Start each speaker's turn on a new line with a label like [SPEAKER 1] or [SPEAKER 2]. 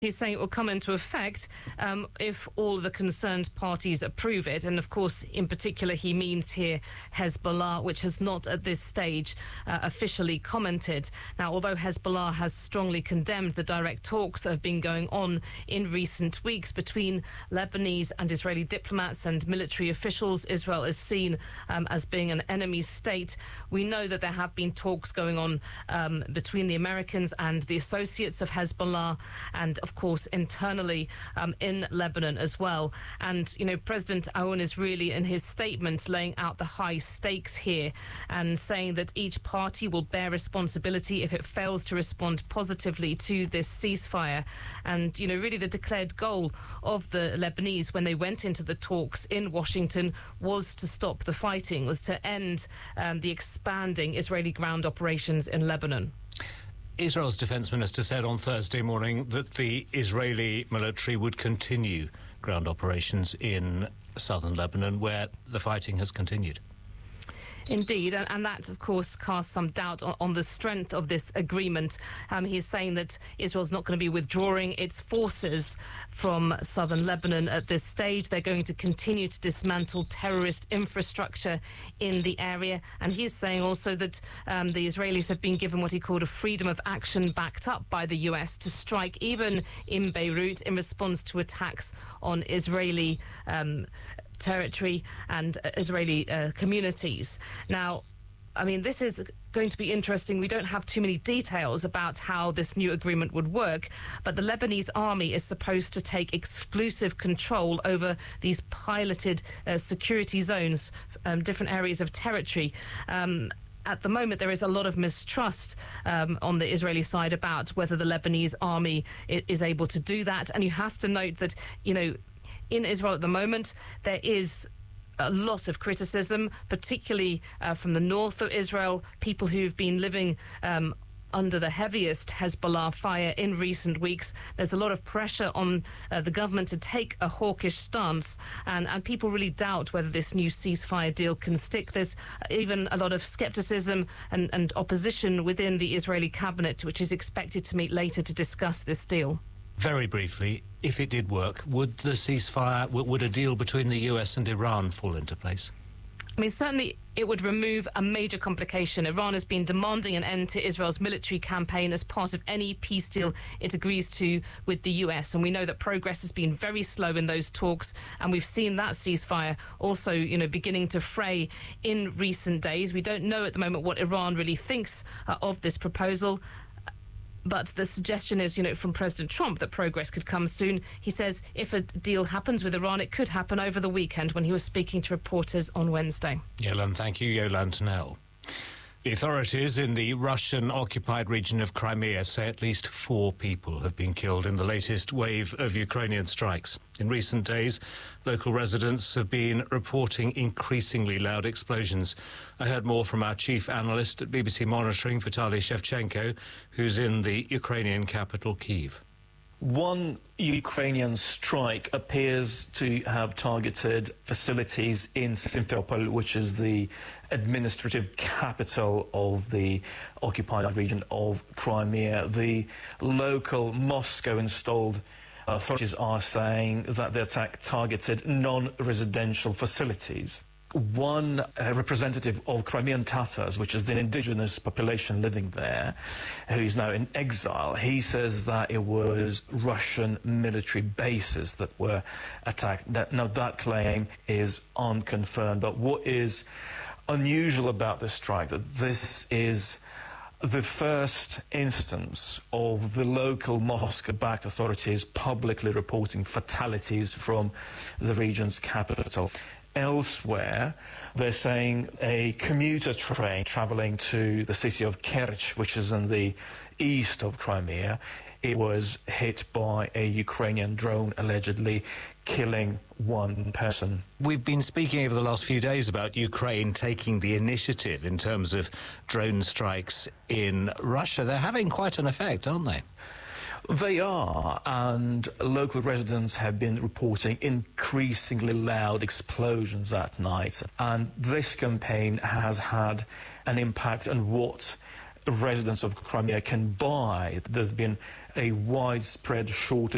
[SPEAKER 1] He's saying it will come into effect if all the concerned parties approve it. And of course, in particular, he means here Hezbollah, which has not at this stage officially commented. Now, although Hezbollah has strongly condemned the direct talks that have been going on in recent weeks between Lebanese and Israeli diplomats and military officials, Israel is seen as being an enemy state. We know that there have been talks going on between the Americans and the associates of Hezbollah, and of course internally in Lebanon as well. And you know, President Aoun is really in his statement laying out the high stakes here and saying that each party will bear responsibility if it fails to respond positively to this ceasefire. And you know, really the declared goal of the Lebanese when they went into the talks in Washington was to stop the fighting, was to end the expanding Israeli ground operations in Lebanon.
[SPEAKER 2] Israel's defense minister said on Thursday morning that the Israeli military would continue ground operations in southern Lebanon, where the fighting has continued.
[SPEAKER 1] Indeed, and that, of course, casts some doubt on the strength of this agreement. He's saying that Israel's not going to be withdrawing its forces from southern Lebanon at this stage. They're going to continue to dismantle terrorist infrastructure in the area. And he's saying also that the Israelis have been given what he called a freedom of action backed up by the US to strike even in Beirut in response to attacks on Israeli territory and Israeli communities. Now, I mean, this is going to be interesting. We don't have too many details about how this new agreement would work, but the Lebanese army is supposed to take exclusive control over these piloted security zones, different areas of territory. At the moment, there is a lot of mistrust on the Israeli side about whether the Lebanese army is able to do that. And you have to note that, you know, in Israel at the moment, there is a lot of criticism, particularly from the north of Israel, people who've been living under the heaviest Hezbollah fire in recent weeks. There's a lot of pressure on the government to take a hawkish stance, and people really doubt whether this new ceasefire deal can stick. There's even a lot of skepticism and opposition within the Israeli cabinet, which is expected to meet later to discuss this deal.
[SPEAKER 2] Very briefly, if it did work, would the ceasefire, would a deal between the US and Iran fall into place?
[SPEAKER 1] I mean, certainly it would remove a major complication. Iran has been demanding an end to Israel's military campaign as part of any peace deal it agrees to with the US. And we know that progress has been very slow in those talks. And we've seen that ceasefire also, you know, beginning to fray in recent days. We don't know at the moment what Iran really thinks of this proposal. But the suggestion is, you know, from President Trump that progress could come soon. He says if a deal happens with Iran, it could happen over the weekend when he was speaking to reporters on Wednesday.
[SPEAKER 2] Yolande, thank you. Yolande Knell. The authorities in the Russian-occupied region of Crimea say at least 4 people have been killed in the latest wave of Ukrainian strikes. In recent days, local residents have been reporting increasingly loud explosions. I heard more from our chief analyst at BBC Monitoring, Vitaly Shevchenko, who's in the Ukrainian capital, Kyiv.
[SPEAKER 3] One Ukrainian strike appears to have targeted facilities in Simferopol, which is the administrative capital of the occupied region of Crimea. The local Moscow-installed authorities are saying that the attack targeted non-residential facilities. One representative of Crimean Tatars, which is the indigenous population living there, who is now in exile, he says that it was Russian military bases that were attacked. Now, that claim is unconfirmed. But what is unusual about this strike, that this is the first instance of the local Moscow-backed authorities publicly reporting fatalities from the region's capital. Elsewhere, they're saying a commuter train travelling to the city of Kerch, which is in the east of Crimea, it was hit by a Ukrainian drone, allegedly killing 1 person.
[SPEAKER 2] We've been speaking over the last few days about Ukraine taking the initiative in terms of drone strikes in Russia. They're having quite an effect, aren't they?
[SPEAKER 3] They are, and local residents have been reporting increasingly loud explosions at night. And this campaign has had an impact on what residents of Crimea can buy. There's been a widespread shortage